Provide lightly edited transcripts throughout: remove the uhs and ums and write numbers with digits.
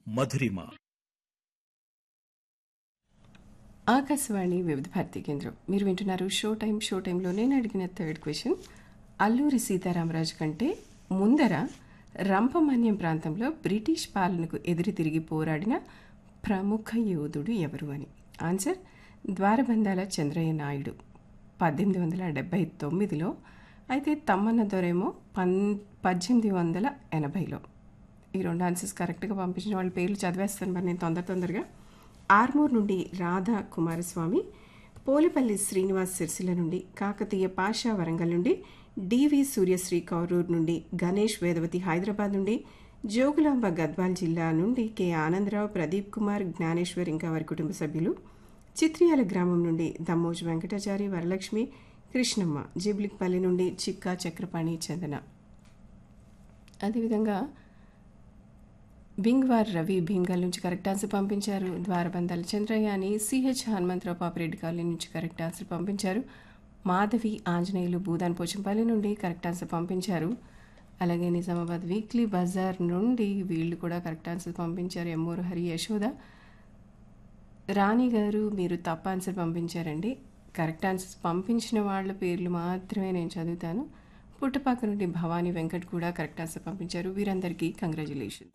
మధురిమ. ఆకాశవాణి వివిధ భారతి కేంద్రం. మీరు వింటున్నారు షో టైంలో నేను అడిగిన థర్డ్ క్వశ్చన్. అల్లూరి సీతారామరాజు కంటే ముందర రంపమన్యం ప్రాంతంలో బ్రిటిష్ పాలనకు ఎదురు తిరిగి పోరాడిన ప్రముఖ యోధుడు ఎవరు అని. ఆన్సర్ ద్వారబంధాల చంద్రయ్య నాయుడు 1879లో. అయితే తమ్మన్న దొరేమో 1880లో. ఈ రెండు ఆన్సర్స్ కరెక్ట్గా పంపించిన వాళ్ళ పేర్లు చదివేస్తాను మరి నేను తొందరగా. ఆర్మూర్ నుండి రాధా కుమారస్వామి, పోలిపల్లి శ్రీనివాస్ సిరిసిల్ల నుండి, కాకతీయ పాషా వరంగల్ నుండి, డివి సూర్యశ్రీ కౌరూర్ నుండి, గణేష్ వేదవతి హైదరాబాద్ నుండి, జోగులాంబ గద్వాల్ జిల్లా నుండి కె ఆనందరావు, ప్రదీప్ కుమార్, జ్ఞానేశ్వర్ ఇంకా వారి కుటుంబ సభ్యులు, చిత్రియాల గ్రామం నుండి దమ్మోజు వెంకటాచారి, వరలక్ష్మి, కృష్ణమ్మ, జిబ్లిక్పల్లి నుండి చిక్కా చక్రపాణి చందన. అదేవిధంగా బింగ్వార్ రవి భీంగల్ నుంచి కరెక్ట్ ఆన్సర్ పంపించారు. ద్వారబంధాల చంద్రయ్య అని సిహెచ్ హనుమంతరావు పాపిరెడ్డి కాలనీ నుంచి కరెక్ట్ ఆన్సర్ పంపించారు. మాధవి ఆంజనేయులు భూదాన్ పోచంపల్లి నుండి కరెక్ట్ ఆన్సర్ పంపించారు. అలాగే నిజామాబాద్ వీక్లీ బజార్ నుండి వీళ్ళు కూడా కరెక్ట్ ఆన్సర్ పంపించారు. ఎమ్మూరు హరి యశోద. రాణి గారు మీరు తప్ప ఆన్సర్ పంపించారండి. కరెక్ట్ ఆన్సర్స్ పంపించిన వాళ్ళ పేర్లు మాత్రమే నేను చదువుతాను. పుట్టపాక నుండి భవానీ వెంకట్ కూడా కరెక్ట్ ఆన్సర్ పంపించారు. వీరందరికీ కంగ్రాచులేషన్స్.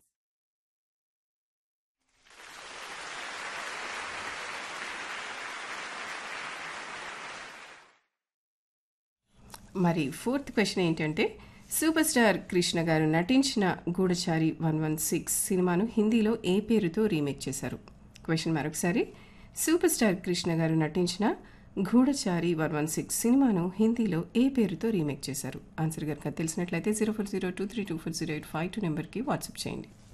మరి ఫోర్త్ క్వశ్చన్ ఏంటంటే, సూపర్ స్టార్ కృష్ణ గారు నటించిన గూఢచారి 116 సినిమాను హిందీలో ఏ పేరుతో రీమేక్ చేశారు? క్వశ్చన్ మరొకసారి. సూపర్ స్టార్ కృష్ణ గారు నటించిన గూఢచారి 116 సినిమాను హిందీలో ఏ పేరుతో రీమేక్ చేశారు? ఆన్సర్ కనుక తెలిసినట్లయితే 0402324085 నెంబర్కి వాట్సాప్ చేయండి.